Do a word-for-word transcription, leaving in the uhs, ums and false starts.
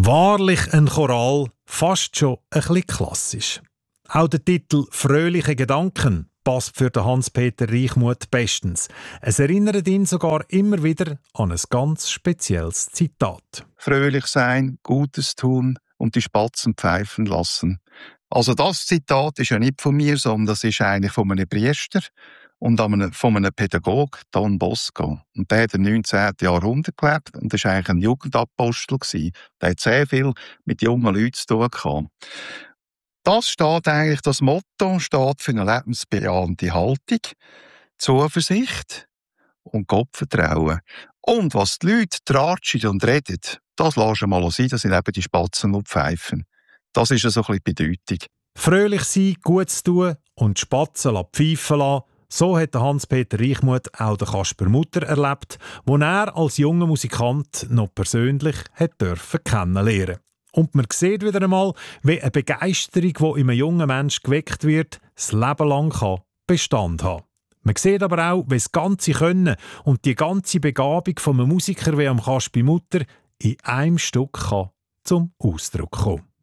Wahrlich ein Choral, fast schon ein bisschen klassisch. Auch der Titel «Fröhliche Gedanken» passt für den Hans-Peter Reichmuth bestens. Es erinnert ihn sogar immer wieder an ein ganz spezielles Zitat. Fröhlich sein, Gutes tun und die Spatzen pfeifen lassen. Also das Zitat ist ja nicht von mir, sondern das ist eigentlich von einem Priester und von einem Pädagogen, Don Bosco. Und der hat im neunzehnten. Jahrhundert gelebt und war eigentlich ein Jugendapostel. Der hat sehr viel mit jungen Leuten zu tun gehabt. Das steht eigentlich, das Motto steht für eine lebensbejahende Haltung, Zuversicht und Gottvertrauen. Und was die Leute tratschen und reden, das lassen wir mal sein, das sind eben die Spatzen und Pfeifen. Das ist so ein bisschen die Bedeutung. Fröhlich sein, Gutes tun und die Spatzen pfeifen lassen. So hat Hans-Peter Reichmuth auch den Kasper Mutter erlebt, den er als junger Musikant noch persönlich hat dürfen kennenlernen. Und man sieht wieder einmal, wie eine Begeisterung, die in einem jungen Menschen geweckt wird, das Leben lang kann Bestand haben. Man sieht aber auch, wie das ganze Können und die ganze Begabung von einem Musiker wie am Kasper Mutter in einem Stück kann zum Ausdruck kommen.